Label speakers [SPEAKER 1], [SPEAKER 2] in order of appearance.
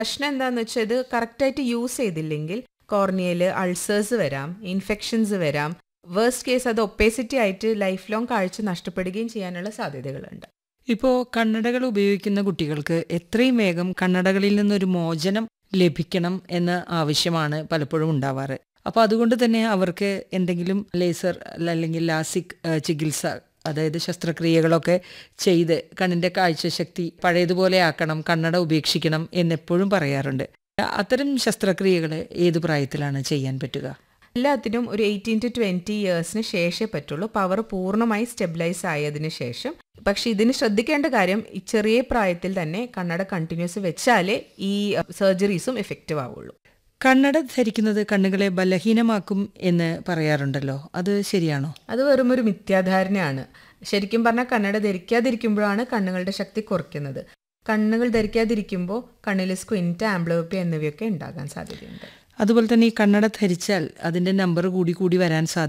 [SPEAKER 1] പ്രശ്നം എന്താണെന്ന് വെച്ചാൽ ഇത് കറക്റ്റായിട്ട് യൂസ് ചെയ്തില്ലെങ്കിൽ കോർണിയയിൽ അൾസേഴ്സ് വരാം, ഇൻഫെക്ഷൻസ് വരാം. വേഴ്സ്റ്റ് കേസ് അത് ഒപ്പേസിറ്റി ആയിട്ട് ലൈഫ് ലോങ് കാഴ്ച നഷ്ടപ്പെടുകയും ചെയ്യാനുള്ള സാധ്യതകളുണ്ട്.
[SPEAKER 2] ഇപ്പോൾ കണ്ണടകൾ ഉപയോഗിക്കുന്ന കുട്ടികൾക്ക് എത്രയും വേഗം കണ്ണടകളിൽ നിന്നൊരു മോചനം ലഭിക്കണം എന്ന ആവശ്യമാണ് പലപ്പോഴും ഉണ്ടാവാറ്. അപ്പോൾ അതുകൊണ്ട് തന്നെ അവർക്ക് എന്തെങ്കിലും ലേസർ അല്ലെങ്കിൽ ലാസിക് ചികിത്സ, അതായത് ശസ്ത്രക്രിയകളൊക്കെ ചെയ്ത് കണ്ണിൻ്റെ കാഴ്ചശക്തി പഴയതുപോലെ ആക്കണം, കണ്ണട ഉപേക്ഷിക്കണം എന്നെപ്പോഴും പറയാറുണ്ട്. അത്തരം ശസ്ത്രക്രിയകൾ ഏത് പ്രായത്തിലാണ് ചെയ്യാൻ പറ്റുക?
[SPEAKER 1] എല്ലാത്തിനും ഒരു 18 to 20 ഇയേഴ്സിന് ശേഷമേ പറ്റുള്ളൂ, പവർ പൂർണ്ണമായി സ്റ്റെബിലൈസ് ആയതിനു ശേഷം. പക്ഷെ ഇതിന് ശ്രദ്ധിക്കേണ്ട കാര്യം, ഈ ചെറിയ പ്രായത്തിൽ തന്നെ കണ്ണട കണ്ടിന്യൂസ് വെച്ചാലേ ഈ സർജറീസും എഫക്റ്റീവ് ആവുള്ളൂ.
[SPEAKER 2] കണ്ണട ധരിക്കുന്നത് കണ്ണുകളെ ബലഹീനമാക്കും എന്ന് പറയാറുണ്ടല്ലോ, അത് ശരിയാണോ?
[SPEAKER 1] അത് വെറും ഒരു മിഥ്യാധാരണയാണ്. ശരിക്കും പറഞ്ഞാൽ കണ്ണട ധരിക്കാതിരിക്കുമ്പോഴാണ് കണ്ണുകളുടെ ശക്തി കുറയ്ക്കുന്നത്. കണ്ണുകൾ ധരിക്കാതിരിക്കുമ്പോൾ കണ്ണിൽ സ്ക്വിൻറ്റ്, ആംബ്ലിയോപ്പിയ എന്നിവയൊക്കെ ഉണ്ടാകാൻ സാധ്യതയുണ്ട്.
[SPEAKER 2] അതുപോലെ തന്നെ ഈ കണ്ണട ധരിച്ചാൽ അതിൻ്റെ നമ്പർ കൂടി കൂടി വരാൻ സാധ്യത